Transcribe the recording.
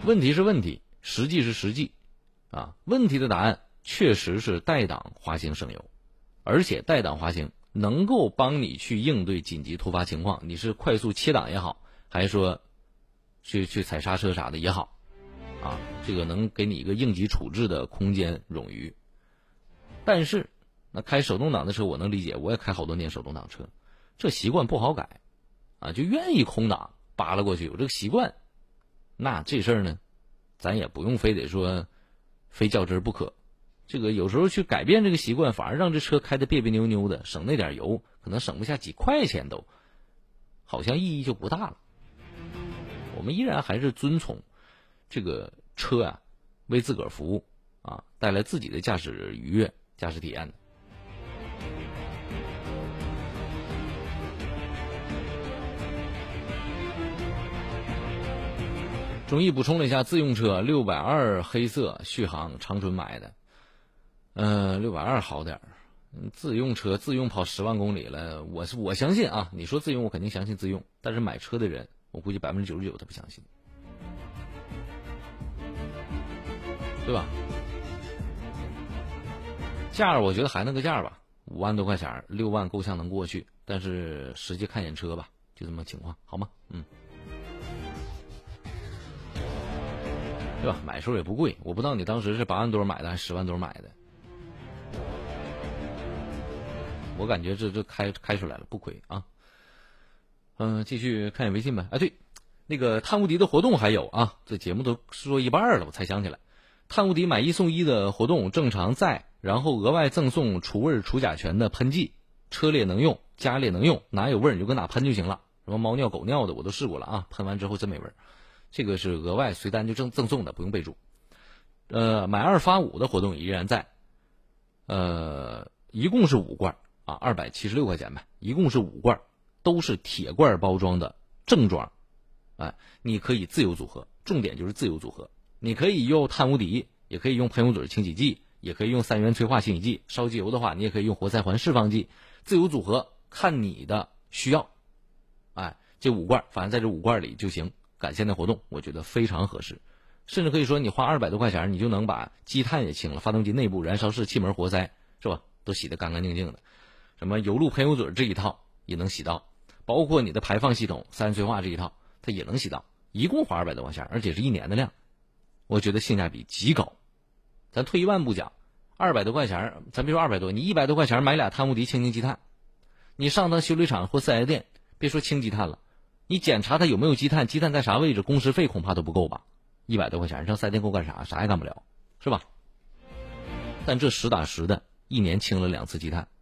问题是问题，实际是实际啊。问题的答案确实是带档滑行省油，而且带档滑行能够帮你去应对紧急突发情况，你是快速切档也好，还是说去踩刹车啥的也好啊，这个能给你一个应急处置的空间冗余。但是那开手动挡的车我能理解，我也开好多年手动挡车，这习惯不好改啊，就愿意空档扒拉过去，有这个习惯。那这事儿呢，咱也不用非得说非较真不可。这个有时候去改变这个习惯，反而让这车开得别别扭扭的，省那点油，可能省不下几块钱都，好像意义就不大了。我们依然还是遵从这个车啊，为自个儿服务啊，带来自己的驾驶愉悦、驾驶体验的。中医补充了一下，自用车620黑色续航，长春买的。620好点儿，自用车自用跑10万公里了，我相信啊，你说自用我肯定相信自用，但是买车的人我估计99%他不相信，对吧？价我觉得还那个价吧，5万多块钱，6万够呛能过去，但是实际看眼车吧，就这么情况，好吗？对吧？买时候也不贵，我不知道你当时是8万多买的还是10万多买的。我感觉这开出来了，不亏啊。继续看微信呗。对，那个碳无敌的活动还有啊，这节目都说一半了，我才想起来，碳无敌买1送1的活动正常在，然后额外赠送除味除甲醛的喷剂，车里能用，家里能用，哪有味儿你就搁哪喷就行了。什么猫尿狗尿的我都试过了啊，喷完之后真没味儿。这个是额外随单就赠送的，不用备注。买2发5的活动依然在，一共是5罐啊，276块钱呗，一共是5罐，都是铁罐包装的正装。你可以自由组合，重点就是自由组合。你可以用碳无敌，也可以用喷油嘴清洗剂，也可以用3元催化清洗剂，烧机油的话你也可以用活塞环释放剂，自由组合看你的需要。这5罐反正在这5罐里就行。感谢的活动我觉得非常合适，甚至可以说你花200多块钱你就能把积碳也清了，发动机内部燃烧室气门活塞是吧都洗得干干净净的，什么油路喷油嘴这一套也能洗到，包括你的排放系统3元催化这一套它也能洗到，一共花200多块钱，而且是1年的量，我觉得性价比极高。咱退一万步讲，200多块钱，咱别说200多，你100多块钱买俩碳无敌清积碳，你上趟修理厂或4S店，别说清积碳了，你检查它有没有积碳，积碳在啥位置，工时费恐怕都不够吧，100多块钱上4S店够干啥？啥也干不了，是吧？但这实打实的1年清了2次积碳，